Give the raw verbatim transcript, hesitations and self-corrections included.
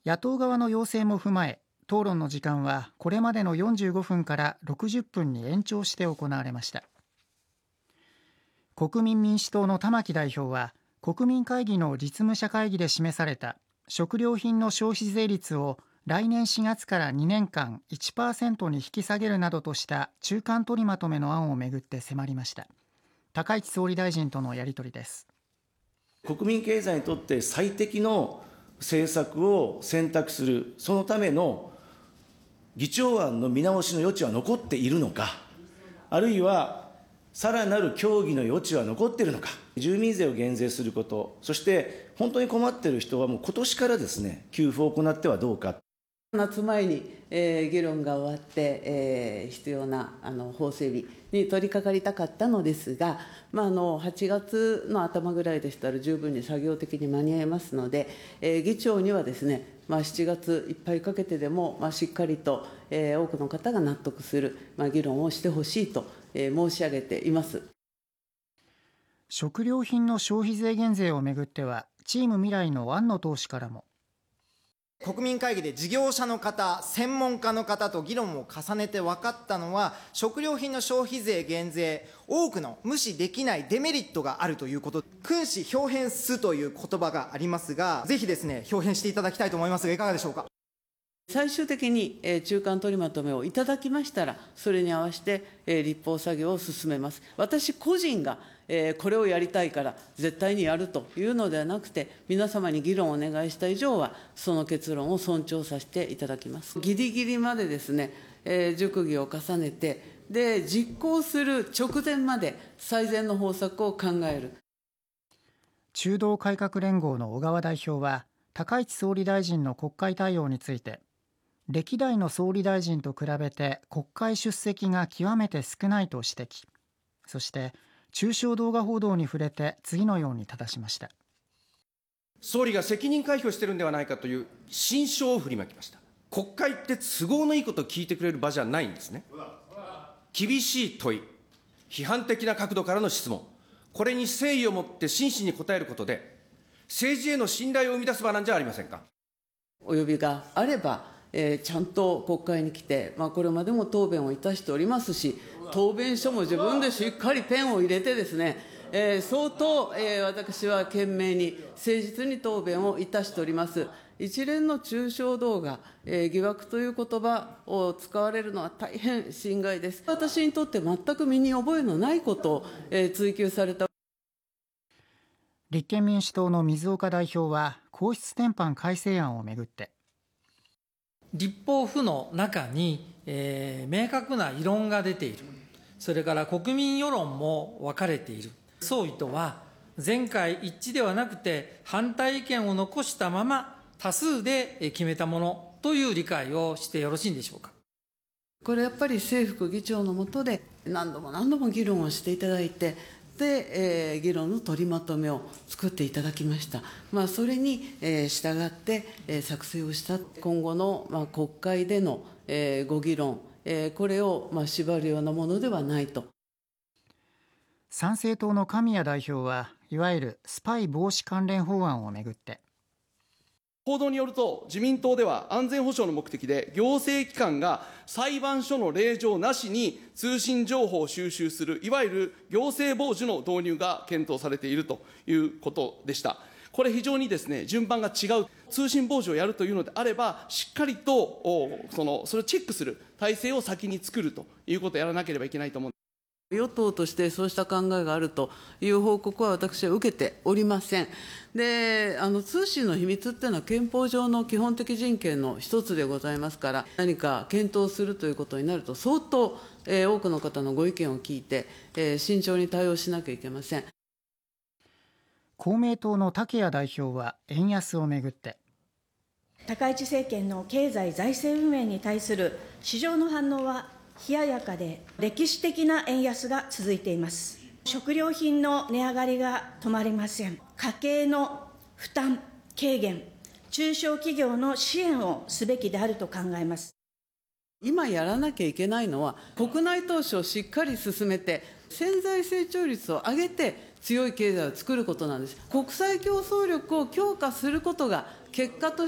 野党側の要請も踏まえ、討論の時間はこれまでのよんじゅうごふんからろくじゅっぷんに延長して行われました。国民民主党の玉木代表は、国民会議の実務者会議で示された食料品の消費税率を来年しがつからにねんかん いちパーセント に引き下げるなどとした中間取りまとめの案をめぐって迫りました。高市総理大臣とのやり取りです。 国民経済にとって最適の政策を選択する、そのための議長案の見直しの余地は残っているのか、あるいはさらなる協議の余地は残っているのか、住民税を減税すること、そして本当に困っている人はもう今年からですね、給付を行ってはどうか。 夏前に、えー、議論が終わって、えー、必要なあの法整備に取り掛かりたかったのですが、まあ、あのはちがつの頭ぐらいでしたら十分に作業的に間に合いますので、えー、議長にはですね、まあ、しちがついっぱいかけてでも、まあ、しっかりと、えー、多くの方が納得する、まあ、議論をしてほしいと、えー、申し上げています。 食料品の消費税減税をめぐっては、チーム未来の庵野党首からも、 国民会議で事業者の方、専門家の方と議論を重ねて分かったのは、食料品の消費税減税、多くの無視できないデメリットがあるということ、君子表変すという言葉がありますが、ぜひですね、表変していただきたいと思いますが、いかがでしょうか。 最終的に中間取りまとめをいただきましたら、それに合わせて立法作業を進めます。私個人がこれをやりたいから絶対にやるというのではなくて、皆様に議論をお願いした以上は、その結論を尊重させていただきます。ぎりぎりまでですね、熟議を重ねて、で、実行する直前まで最善の方策を考える。 中道改革連合の小川代表は、高市総理大臣の国会対応について、歴代の総理大臣と比べて国会出席が極めて少ないと指摘。そして中傷動画報道に触れて次のように正しました。 総理が責任回避をしているんではないかという心証を振りまきました。国会って都合のいいことを聞いてくれる場じゃないんですね。厳しい問い、批判的な角度からの質問、これに誠意を持って真摯に答えることで、政治への信頼を生み出す場なんじゃありませんか。 お呼びがあれば、えー、ちゃんと国会に来て、まあ、これまでも答弁をいたしておりますし、答弁書も自分でしっかりペンを入れてですね、えー、相当、えー、私は懸命に誠実に答弁をいたしております。一連の中傷動画、えー、疑惑という言葉を使われるのは大変心外です。私にとって全く身に覚えのないことを、えー、追及された。 立憲民主党の水岡代表は、皇室典範改正案をめぐって、 立法府の中に、えー、明確な異論が出ている。それから国民世論も分かれている。総意とは、全会一致ではなくて、反対意見を残したまま多数で決めたものという理解をしてよろしいんでしょうか。 これやっぱり政府議長の下で何度も何度も議論をしていただいて、で、えー、議論の取りまとめを作っていただきました。まあ、それに、えー、従って、えー、作成をした今後の、まあ、国会での、えー、ご議論、えー、これを、まあ、縛るようなものではないと。 参政党の神谷代表は、いわゆるスパイ防止関連法案をめぐって、 報道によると、自民党では安全保障の目的で、行政機関が裁判所の令状なしに通信情報を収集する、いわゆる行政傍受の導入が検討されているということでした。これ非常にですね、順番が違う。通信傍受をやるというのであれば、しっかりと、その、それをチェックする体制を先に作るということをやらなければいけないと思う。 与党としてそうした考えがあるという報告は私は受けておりません。で、あの通信の秘密っていうのは憲法上の基本的人権の一つでございますから、何か検討するということになると相当、えー、多くの方のご意見を聞いて、えー、慎重に対応しなきゃいけません。 公明党の竹谷代表は円安をめぐって、 高市政権の経済財政運営に対する市場の反応は冷ややかで歴史的な円安が続いています。食料品の値上がりが止まりません。家計の負担軽減、中小企業の支援をすべきであると考えます。 今やらなきゃいけないのは、国内投資をしっかり進めて、潜在成長率を上げて強い経済を作ることなんです。国際競争力を強化することが結果として